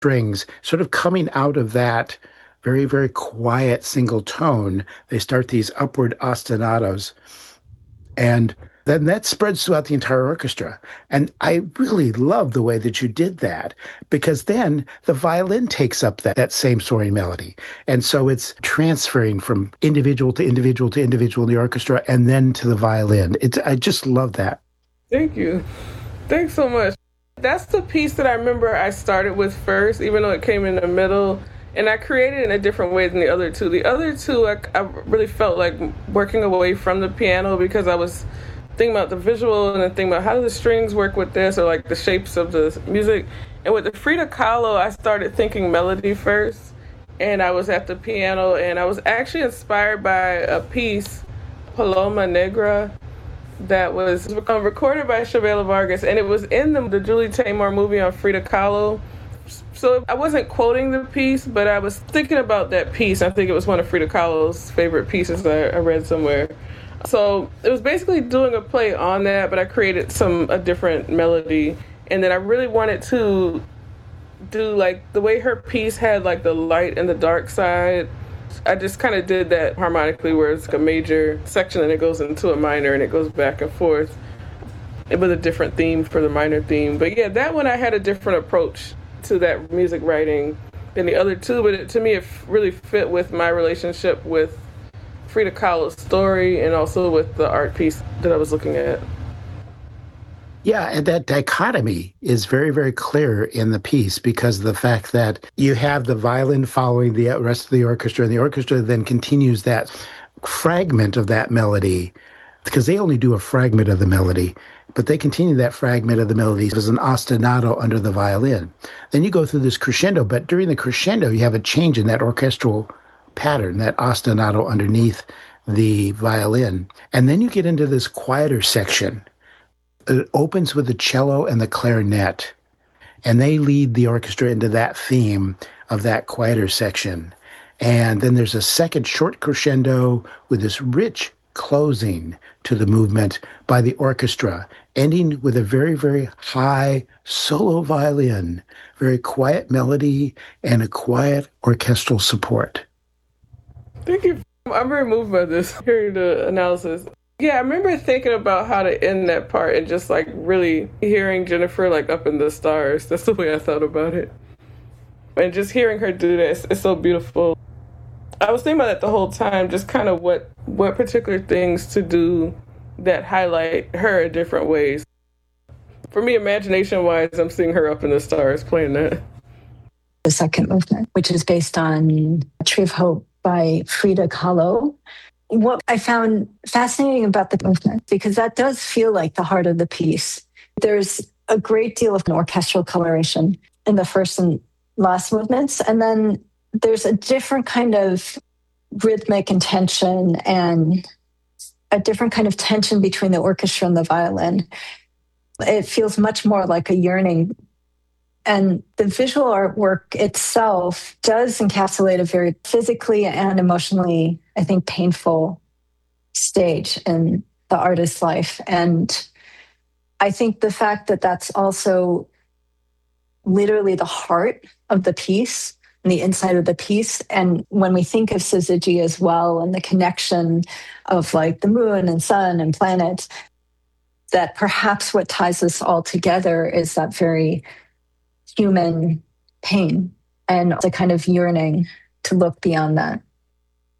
strings, sort of coming out of that very, very quiet single tone. They start these upward ostinatos. And then that spreads throughout the entire orchestra. And I really love the way that you did that, because then the violin takes up that same soaring melody. And so it's transferring from individual to individual to individual in the orchestra and then to the violin. I just love that. Thank you. Thanks so much. That's the piece that I remember I started with first, even though it came in the middle. And I created it in a different way than the other two. The other two, I really felt like working away from the piano, because I was thinking about the visual and then thinking about how do the strings work with this, or like the shapes of the music. And with the Frida Kahlo, I started thinking melody first. And I was at the piano, and I was actually inspired by a piece, Paloma Negra, that was recorded by Chavela Vargas. And it was in the Julie Taymor movie on Frida Kahlo. So I wasn't quoting the piece, but I was thinking about that piece. I think it was one of Frida Kahlo's favorite pieces that I read somewhere. So it was basically doing a play on that, but I created a different melody. And then I really wanted to do like the way her piece had like the light and the dark side. I just kind of did that harmonically, where it's like a major section and it goes into a minor and it goes back and forth. It was a different theme for the minor theme. But yeah, that one I had a different approach to that music writing than the other two, but to me it really fit with my relationship with Frida Kahlo's story and also with the art piece that I was looking at. Yeah, and that dichotomy is very, very clear in the piece, because of the fact that you have the violin following the rest of the orchestra, and the orchestra then continues that fragment of that melody, because they only do a fragment of the melody, but they continue that fragment of the melody as an ostinato under the violin. Then you go through this crescendo, but during the crescendo, you have a change in that orchestral pattern, that ostinato underneath the violin. And then you get into this quieter section. It opens with the cello and the clarinet, and they lead the orchestra into that theme of that quieter section. And then there's a second short crescendo with this rich closing to the movement by the orchestra, ending with a very, very high solo violin, very quiet melody, and a quiet orchestral support. Thank you. I'm very moved by this, hearing the analysis. Yeah, I remember thinking about how to end that part and just like really hearing Jennifer like up in the stars. That's the way I thought about it. And just hearing her do that, it's so beautiful. I was thinking about that the whole time, just kind of what particular things to do that highlight her in different ways. For me, imagination-wise, I'm seeing her up in the stars playing that. The second movement, which is based on Tree of Hope by Frida Kahlo. What I found fascinating about the movement, because that does feel like the heart of the piece. There's a great deal of orchestral coloration in the first and last movements, and then there's a different kind of rhythmic intention and a different kind of tension between the orchestra and the violin. It feels much more like a yearning. And the visual artwork itself does encapsulate a very physically and emotionally, I think, painful stage in the artist's life. And I think the fact that that's also literally the heart of the piece, and the inside of the piece. And when we think of Syzygy as well, and the connection of like the moon and sun and planets, that perhaps what ties us all together is that very human pain and the kind of yearning to look beyond that.